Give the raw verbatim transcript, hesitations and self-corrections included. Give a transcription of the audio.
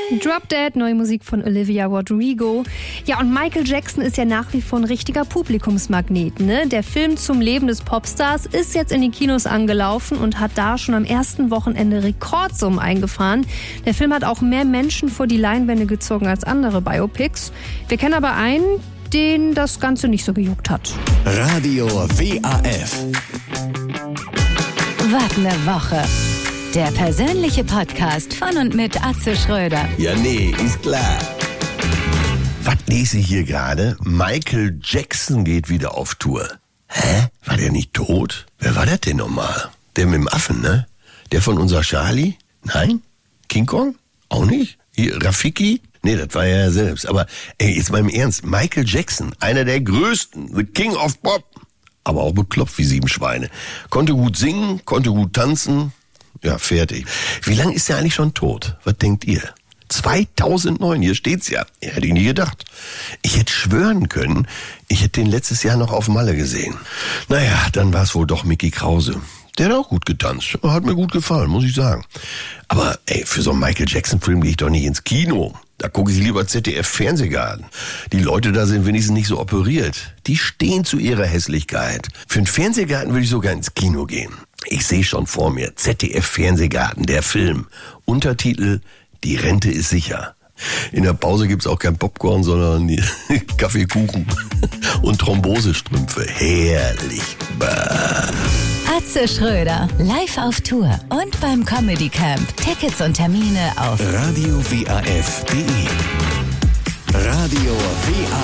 Drop Dead, neue Musik von Olivia Rodrigo. Ja, und Michael Jackson ist ja nach wie vor ein richtiger Publikumsmagnet, ne? Der Film zum Leben des Popstars ist jetzt in die Kinos angelaufen und hat da schon am ersten Wochenende Rekordsummen eingefahren. Der Film hat auch mehr Menschen vor die Leinwände gezogen als andere Biopics. Wir kennen aber einen, den das Ganze nicht so gejuckt hat. Radio W A F. Was ne Woche. Der persönliche Podcast von und mit Atze Schröder. Ja, nee, ist klar. Was lese ich hier gerade? Michael Jackson geht wieder auf Tour. Hä? War der nicht tot? Wer war das denn nochmal? Der mit dem Affen, ne? Der von unser Charlie? Nein? King Kong? Auch nicht? Hier, Rafiki? Nee, das war er ja selbst. Aber, ey, jetzt mal im Ernst. Michael Jackson, einer der größten, the King of Pop. Aber auch beklopft wie sieben Schweine. Konnte gut singen, konnte gut tanzen. Ja, fertig. Wie lange ist er eigentlich schon tot? Was denkt ihr? zweitausendneun, hier steht's ja. Ja, hätte ich nie gedacht. Ich hätte schwören können, ich hätte den letztes Jahr noch auf Malle gesehen. Naja, dann war es wohl doch Mickey Krause. Der hat auch gut getanzt. Hat mir gut gefallen, muss ich sagen. Aber ey, für so einen Michael Jackson-Film gehe ich doch nicht ins Kino. Da gucke ich lieber Z D F-Fernsehgarten. Die Leute da sind wenigstens nicht so operiert. Die stehen zu ihrer Hässlichkeit. Für einen Fernsehgarten würde ich sogar ins Kino gehen. Ich sehe schon vor mir, Z D F-Fernsehgarten, der Film. Untertitel, die Rente ist sicher. In der Pause gibt's auch kein Popcorn, sondern Kaffeekuchen und Thrombosestrümpfe. Herrlich. Bah. Atze Schröder, live auf Tour und beim Comedy Camp. Tickets und Termine auf radio W A F punkt de. Radio W A F.